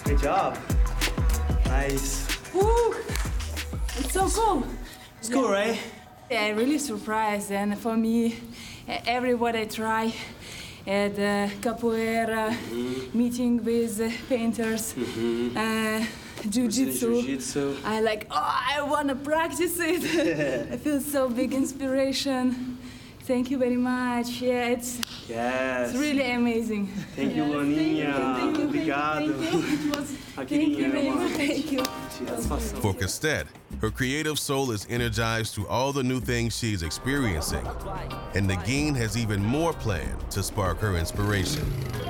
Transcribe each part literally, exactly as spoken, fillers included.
Good job. Nice. Woo! It's so cool. It's cool, right? Yeah, really surprised, and for me, everywhere I try, at the capoeira, mm-hmm. meeting with painters, mm-hmm. uh, jiu-jitsu. Jiu-jitsu. I like, oh, I want to practice it. I feel so big inspiration. Thank you very much. Yeah, it's, yes. it's really amazing. Thank you, Luaninha. Thank you, Obrigado. thank you. It was, thank you very much. Thank you. For Cosette, her creative soul is energized through all the new things she's experiencing. And Negin has even more planned to spark her inspiration.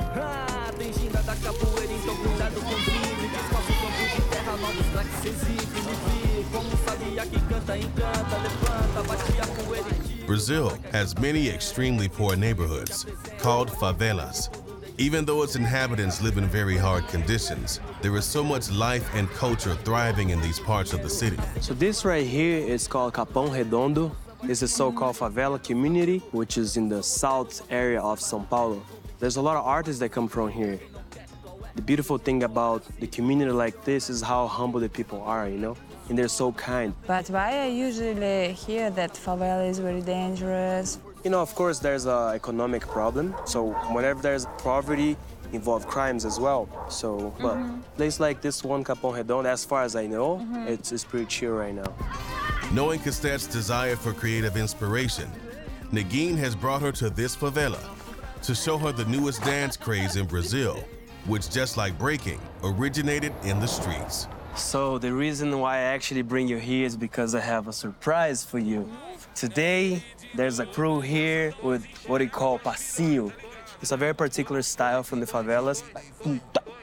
Brazil has many extremely poor neighborhoods called favelas. Even though its inhabitants live in very hard conditions, there is so much life and culture thriving in these parts of the city. So this right here is called Capão Redondo. It's a so-called favela community, which is in the south area of São Paulo. There's a lot of artists that come from here. The beautiful thing about the community like this is how humble the people are, you know? And they're so kind. But why I usually hear that favela is very dangerous? You know, of course, there's an economic problem. So whenever there's poverty, involve crimes as well. So, but mm-hmm. place like this one, Capão Redondo, as far as I know, mm-hmm. it's, it's pretty chill right now. Knowing Costette's desire for creative inspiration, Negin has brought her to this favela to show her the newest dance craze in Brazil, which, just like breaking, originated in the streets. So the reason why I actually bring you here is because I have a surprise for you. Today, there's a crew here with what we call passinho. It's a very particular style from the favelas.